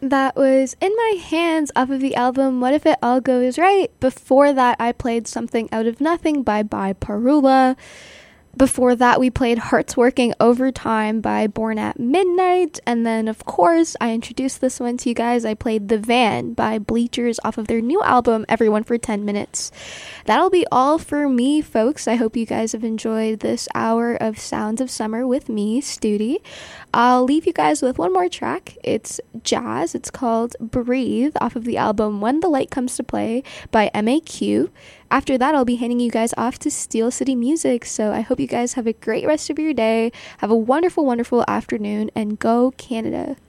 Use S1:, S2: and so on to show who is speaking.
S1: That was In My Hands off of the album What If It All Goes Right. Before that, I played Something Out of Nothing by Parula. Before that, we played Hearts Working Overtime by Born at Midnight. And then, of course, I introduced this one to you guys. I played The Van by Bleachers off of their new album, Everyone for 10 Minutes. That'll be all for me, folks. I hope you guys have enjoyed this hour of Sounds of Summer with me, Studi. I'll leave you guys with one more track. It's jazz. It's called Breathe off of the album When the Light Comes to Play by MAQ. After that, I'll be handing you guys off to Steel City Music. So I hope you guys have a great rest of your day. Have a wonderful, wonderful afternoon, and go Canada.